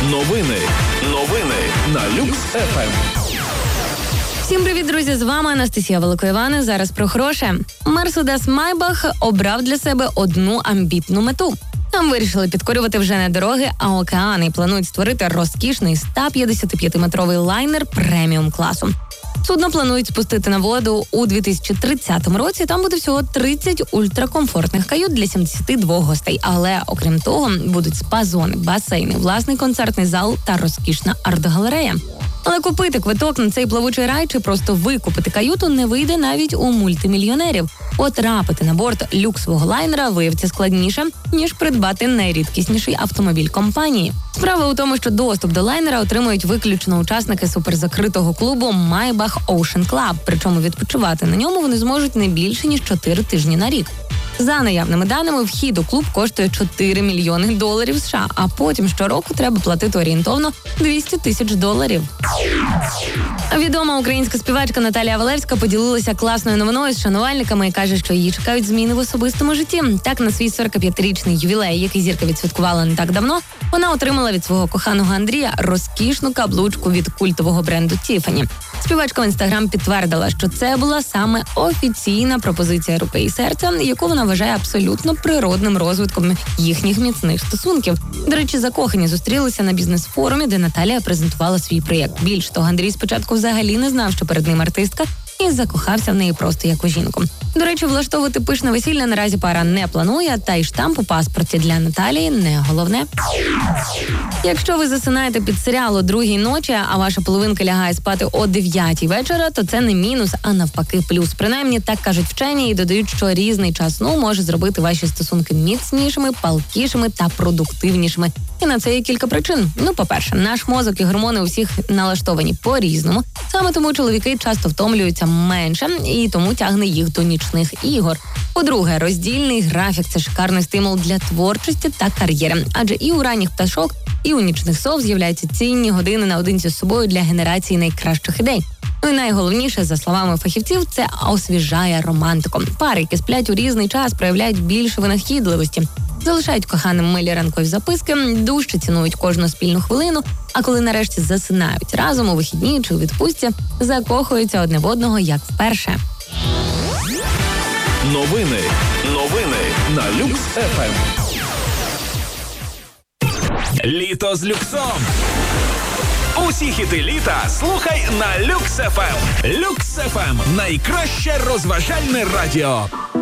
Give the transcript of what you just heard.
Новини на Люкс ФМ. Всім привіт, друзі! З вами Анастасія Великоївана. Зараз про хороше. Мерседес Майбах обрав для себе одну амбітну мету. Там вирішили підкорювати вже не дороги, а океани і планують створити розкішний 155-метровий лайнер преміум класу. Судно планують спустити на воду у 2030 році. Там буде всього 30 ультракомфортних кают для 72 гостей. Але, окрім того, будуть спа-зони, басейни, власний концертний зал та розкішна арт-галерея. Але купити квиток на цей плавучий рай чи просто викупити каюту не вийде навіть у мультимільйонерів. Потрапити на борт люксового лайнера виявиться складніше, ніж придбати найрідкісніший автомобіль компанії. Справа у тому, що доступ до лайнера отримують виключно учасники суперзакритого клубу Maybach Ocean Club, причому відпочивати на ньому вони зможуть не більше, ніж 4 тижні на рік. За наявними даними, вхід у клуб коштує $4 мільйони США, а потім щороку треба платити орієнтовно $200 000. Відома українська співачка Наталія Валевська поділилася класною новиною з шанувальниками і каже, що її чекають зміни в особистому житті. Так, на свій 45-річний ювілей, який зірка відсвяткувала не так давно, вона отримала від свого коханого Андрія розкішну каблучку від культового бренду Tiffany. Співачка в Інстаграм підтвердила, що це була саме офіційна пропозиція руки і серця, яку вона вважає абсолютно природним розвитком їхніх міцних стосунків. До речі, закохані зустрілися на бізнес-форумі, де Наталія презентувала свій проєкт. Більш того, Андрій спочатку взагалі не знав, що перед ним артистка, і закохався в неї просто як у жінку. До речі, влаштовувати пишне весілля наразі пара не планує, та й штамп у паспорті для Наталії не головне. Якщо ви засинаєте під серіал о 2-й ночі, а ваша половинка лягає спати о 9-й вечора, то це не мінус, а навпаки плюс. Принаймні, так кажуть вчені і додають, що різний час сну може зробити ваші стосунки міцнішими, палкішими та продуктивнішими. І на це є кілька причин. По-перше, наш мозок і гормони у всіх налаштовані по-різному. Саме тому чоловіки часто втомлюються менше і тому тягне їх до нічних ігор. По-друге, роздільний графік – це шикарний стимул для творчості та кар'єри. Адже і у ранніх пташок, і у нічних сов з'являються цінні години наодинці з собою для генерації найкращих ідей. І найголовніше, за словами фахівців, це освіжає романтику. Пари, які сплять у різний час, проявляють більше винахідливості, залишають коханим милі ранкові записки, дужче цінують кожну спільну хвилину, а коли нарешті засинають разом у вихідні чи у відпустці, закохуються одне в одного як вперше. Новини на Люкс ФМ. Літо з люксом. Усі хіти літа слухай на Люкс ФМ. Люкс ФМ – найкраще розважальне радіо.